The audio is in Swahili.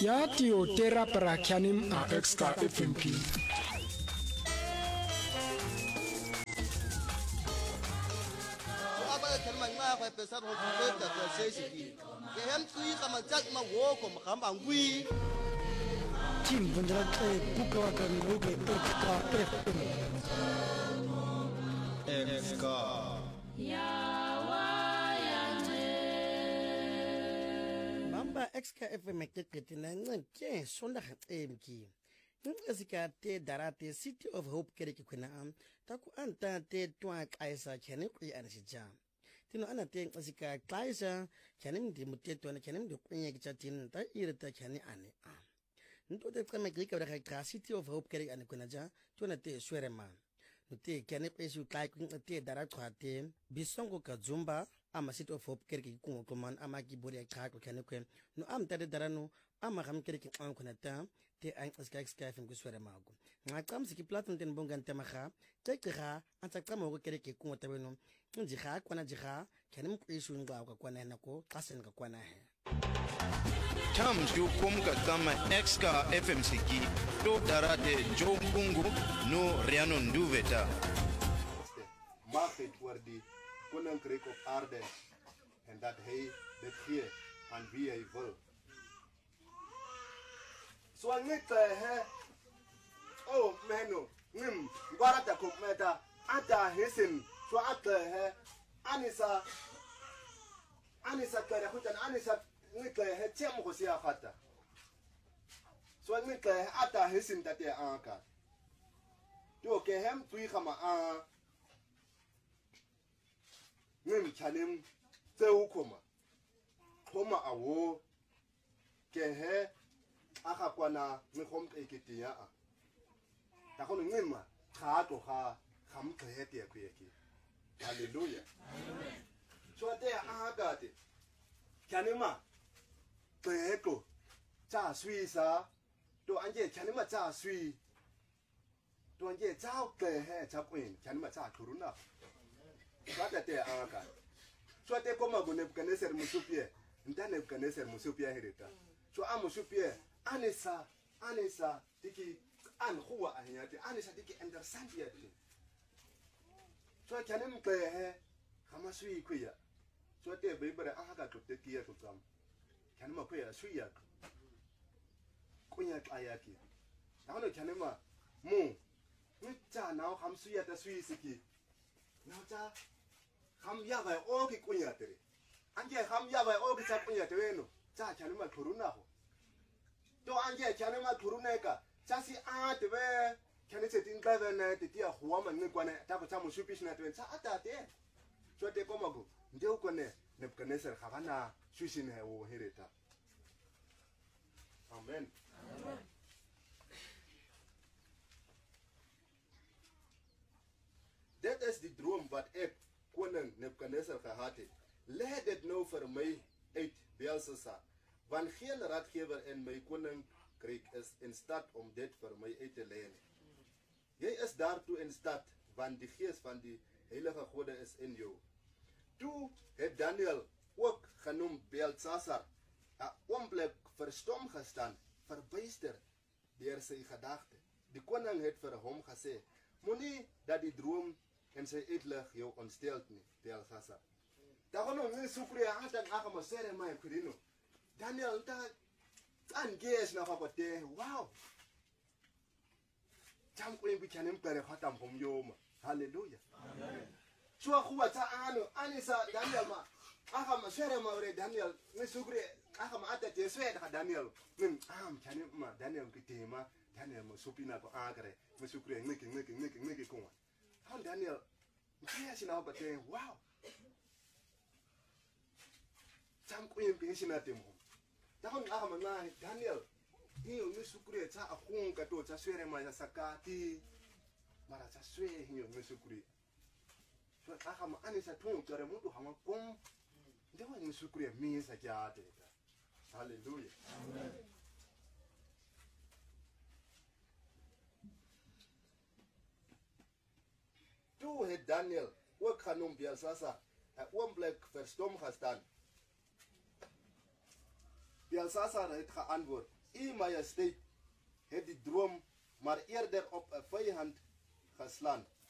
ya Teotera Parakianim a Exka FMP. Tim Vendrate Pukawakan Ruge Exka FM. Exka. Mamba Exka FM keketina nke sonda emki. Nqasika te darate City of Hope kereke kwena taku anta te twa kaisa chane kwi anashija. Tino ana te nqasika kaisa chane ndi muteto na chane ndi kwenye kichatin ta irita chane ane Nto te kama kika wada ka City of Hope kereke ane kwena ja tuna te swerema. Nute chane kwesu kai kwena te daratwate bisongo kazumba ama City of Hope kereke kungo kuman ama kibori ya kako chane kwen no tade darano ama kam kereke kwena ta te ang Exka FM kuswere mago ngaqam siki platform ten bonga ntemaga tekega antsaqama go kereke kungo tabeno njiga kwana jiga khanim kwisu ngqa ka kwana nako xasen ka kwana he Tam ju kumka kama Exka FM siki to darate jo bungu no riano nduveta. Mag het oor die koninkryk op aarde en dat hy dit gee aan wie hy wil. So net oh meno ngwarata kometa ata hesen so ata anisa kare hutan anisa ngitla temo go sia fata so ngitla ata hesen tate anka to ke hem tui khama chanem tseu khoma awo ke he aka kwana ngkhom eketia ta khono ngima kha to kha kham khete ya kuyeki haleluya amen so te aga te chanema teko cha sui sa to anje chanema cha sui to anje cha ke he cha kwin chanema cha thuruna ba te aga so te koma gone Nebuchadnezzar musupie ndane Nebuchadnezzar musupie hereta so amusupie Anissa tiki an huwa anyati Anissa tiki understand yati so chanem pe he kama sui kuya so te bibere aka to te kia to kam chanema kuya sui ya kunya ayaki naona chanema mu ncha nao ham sui ya ta sui siki nao cha ham ya ba o ki kunya tere anje ham ya ba o ki cha kunya tere no cha chanema thuruna ho to anje chanema thuruneka chasi atwe chane setin kavena titia huama ngikwane tako cha mushupish na twen cha atate so te komago nde ukone Nebuchadnezzar khabana shushine wo hereta amen That is the droom wat ek koning Nebuchadnezzar gehad het lê dit nou vir my uit Belshazzar want geen raadgewer in my koninkryk is in staat om dit vir my uit te lê. Jy is daartoe in staat want die gees van die heilige gode is in jou. Toe het Daniel ook genoem Belshazzar 'n oomblik verstom gestaan, verbuister deur sy gedagte. Die koning het vir hom gesê: "Moenie dat die droom en sy uitleg jou ontstel nie, Belshazzar." Dagono ngisukuri atan akamosere mai kurino. Daniel ta angees na fakote wow jam ko yimbi chanem pere khatam pom yoma hallelujah amen chua khuwa ta anisa Daniel ma aka ma sere ma ore Daniel ni sugre aka ma ata te swe da Daniel chanem ma Daniel kitema Daniel mo supina ko agre mo sugre ngiki ko han Daniel mkiya sina fakote wow jam ko yimbi sina temo Takon aka mga Daniel, hiyo misukuri cha akung kato cha swere ma sakati mara cha swere hiyo misukuri. So aka ma anisa tung tore mutu hama kom ndewa misukuri misa jate. Hallelujah. Amen. Toe het Daniel ook genoem Belshazzar 'n oomblik verstom gestaan. Die Alsacer het geantwoord, U majesteit het die droom maar eerder op 'n vyand geslaan.